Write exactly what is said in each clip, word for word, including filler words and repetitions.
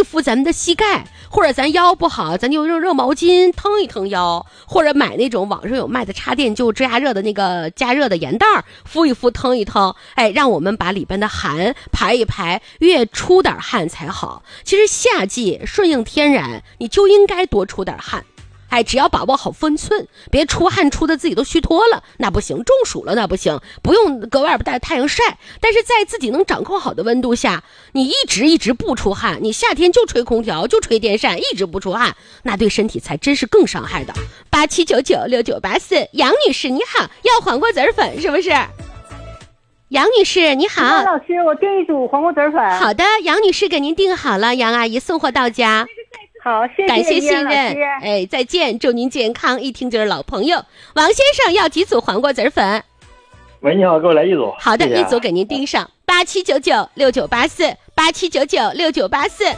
一敷咱们的膝盖，或者咱腰不好，咱就用热毛巾腾一腾腰，或者买那种网上有卖的插电就加热的那个加热的盐袋敷一敷腾一腾，哎，让我们把里边的汗排一排，越出点汗才好。其实夏季顺应天然，你就应该多出点汗。哎，只要把握好分寸，别出汗出的自己都虚脱了，那不行，中暑了那不行，不用搁外边带太阳晒，但是在自己能掌控好的温度下，你一直一直不出汗，你夏天就吹空调就吹电扇，一直不出汗，那对身体才真是更伤害的。八七九九六九八四，杨女士你好，要黄瓜籽粉是不是？杨女士你好， 老师，我订一组黄瓜籽粉。 好的，杨女士给您订好了，杨阿姨送货到家。 好，谢谢， 感谢信任，哎，再见，祝您健康，一听就是老朋友。王先生要几组黄瓜籽粉？ 喂，你好，给我来一组。 好的， 谢谢啊、 一组给您订上，八七九九六九八四，八七九九六九八四。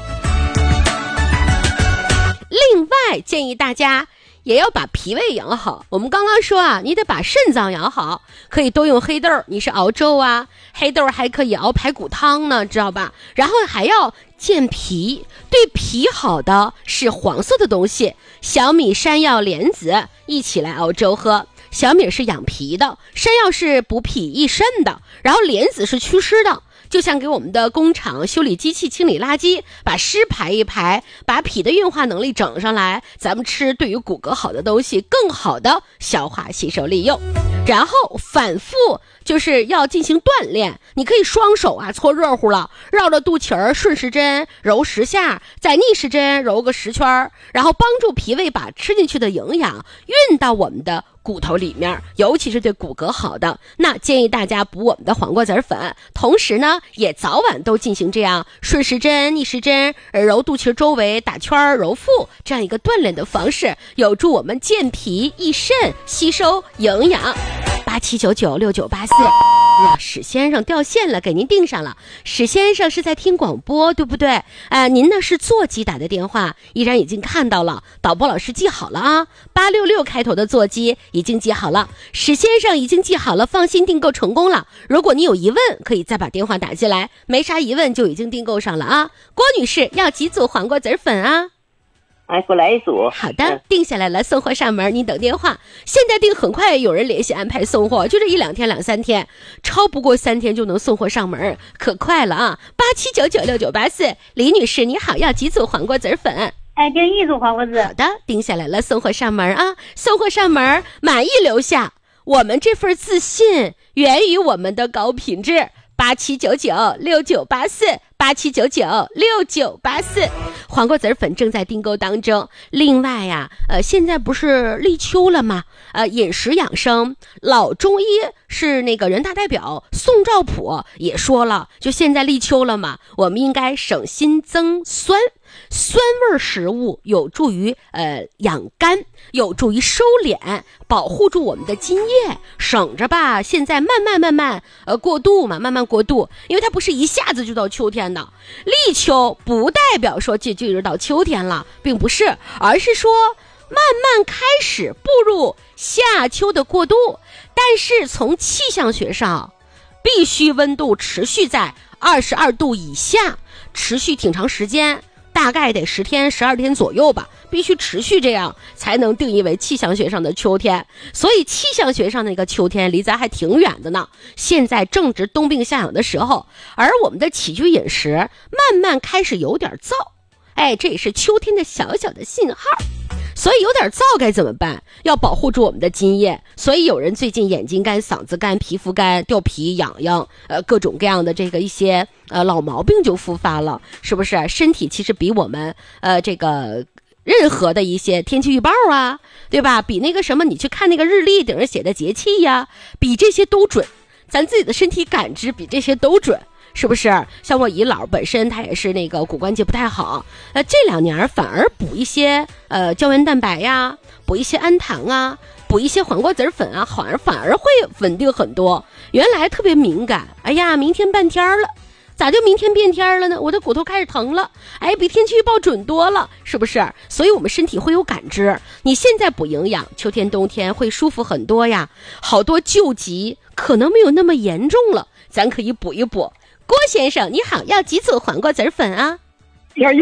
另外建议大家也要把脾胃养好。我们刚刚说啊，你得把肾脏养好，可以多用黑豆，你是熬粥啊，黑豆还可以熬排骨汤呢，知道吧？然后还要健脾，对脾好的是黄色的东西，小米、山药、莲子一起来熬粥喝。小米是养脾的，山药是补脾益肾的，然后莲子是祛湿的。就像给我们的工厂修理机器清理垃圾，把湿排一排，把脾的运化能力整上来，咱们吃对于骨骼好的东西更好的消化吸收利用。然后反复就是要进行锻炼，你可以双手啊搓热乎了，绕着肚脐儿顺时针揉十下，再逆时针揉个十圈，然后帮助脾胃把吃进去的营养运到我们的骨头里面，尤其是对骨骼好的，那建议大家补我们的黄瓜籽粉，同时呢也早晚都进行这样顺时针逆时针揉肚脐周围打圈揉腹这样一个锻炼的方式，有助我们健脾益肾吸收营养。八七九九六九八四，呀，史先生掉线了，给您订上了。史先生是在听广播，对不对？呃，您呢是座机打的电话，依然已经看到了，导播老师记好了啊，八六六开头的座机已经记好了，史先生已经记好了，放心订购成功了。如果你有疑问，可以再把电话打进来，没啥疑问就已经订购上了啊。郭女士要几组黄瓜籽粉啊？ 哎，给我来一组。 好的，定下来了，送货上门，您等电话。现在订很快有人联系安排送货，就这一两天两三天，超不过三天就能送货上门，可快了啊！八七九九六九八四，李女士你好，要几组黄瓜籽粉？ 哎，订一组黄瓜籽。 好的，定下来了，送货上门啊！送货上门，满意留下。我们这份自信源于我们的高品质。八七九九六九八四，八七九九六九八四，黄瓜籽粉正在订购当中。另外呀、啊，呃，现在不是立秋了吗？呃，饮食养生，老中医是那个人大代表宋兆普也说了，就现在立秋了嘛，我们应该省心增酸。酸味食物有助于呃养肝，有助于收敛，保护住我们的津液，省着吧。现在慢慢慢慢呃过渡嘛，慢慢过渡，因为它不是一下子就到秋天的。立秋不代表说这就是到秋天了，并不是，而是说慢慢开始步入夏秋的过渡。但是从气象学上，必须温度持续在二十二度以下，持续挺长时间。大概得十天十二天左右吧，必须持续这样才能定义为气象学上的秋天。所以气象学上那个秋天离咱还挺远的呢，现在正值冬病夏养的时候，而我们的起居饮食慢慢开始有点燥，哎，这也是秋天的小小的信号。所以有点燥该怎么办？要保护住我们的津液。所以有人最近眼睛干、嗓子干、皮肤干、掉皮、痒痒，呃，各种各样的这个一些呃老毛病就复发了，是不是？身体其实比我们呃这个任何的一些天气预报啊，对吧？比那个什么，你去看那个日历顶上写的节气呀，比这些都准。咱自己的身体感知比这些都准。是不是？像我姨姥本身她也是那个骨关节不太好，呃，这两年反而补一些呃胶原蛋白呀，补一些氨糖啊，补一些黄瓜籽粉啊，好像反而会稳定很多。原来特别敏感，哎呀，明天半天了，咋就明天变天了呢？我的骨头开始疼了，哎，比天气预报准多了，是不是？所以我们身体会有感知。你现在补营养，秋天冬天会舒服很多呀。好多旧疾可能没有那么严重了，咱可以补一补。郭先生你好，要几组黄瓜籽粉啊？ 要一